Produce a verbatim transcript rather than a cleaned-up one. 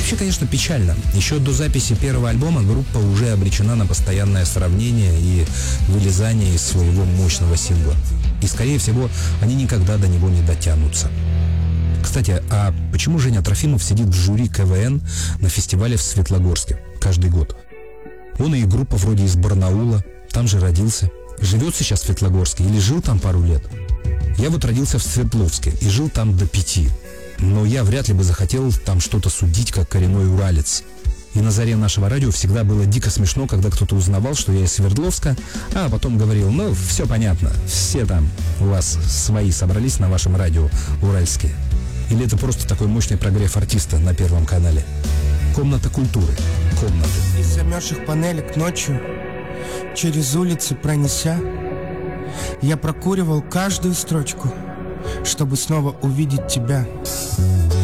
Вообще, конечно, печально. Еще до записи первого альбома группа уже обречена на постоянное сравнение и вылезание из своего мощного сингла. И, скорее всего, они никогда до него не дотянутся. Кстати, а почему Женя Трофимов сидит в жюри ка вэ эн на фестивале в Светлогорске каждый год? Он и группа вроде из Барнаула, там же родился. Живет сейчас в Светлогорске или жил там пару лет? Я вот родился в Свердловске и жил там до пяти. Но я вряд ли бы захотел там что-то судить, как коренной уралец. И на заре нашего радио всегда было дико смешно, когда кто-то узнавал, что я из Свердловска, а потом говорил: ну, все понятно, все там у вас свои собрались на вашем радио уральские. Или это просто такой мощный прогрев артиста на Первом канале? Комната культуры. Комнаты. Из замерзших панелек ночью, через улицы пронеся, я прокуривал каждую строчку, чтобы снова увидеть тебя.